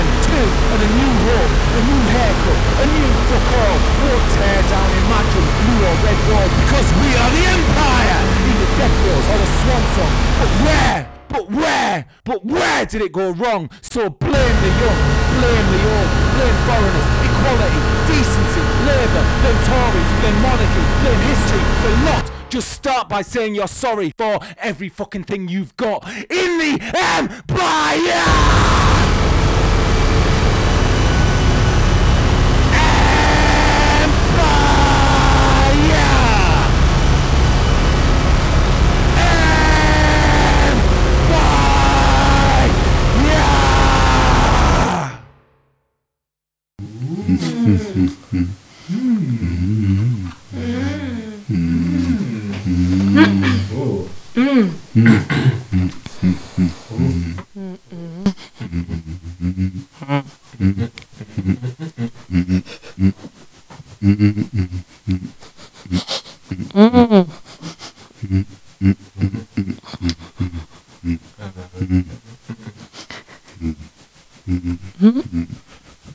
Gen 2 and a new hope, a new haircut, a new fuck all. Won't tear down imagine blue or red walls because we are the Empire! In the Death Wars or the Swan Song. But where did it go wrong? So blame the young, blame the old, blame foreigners, equality, decency, labour, blame Tories, blame monarchy, blame history, the lot. Just start by saying you're sorry for every fucking thing you've got in the Empire!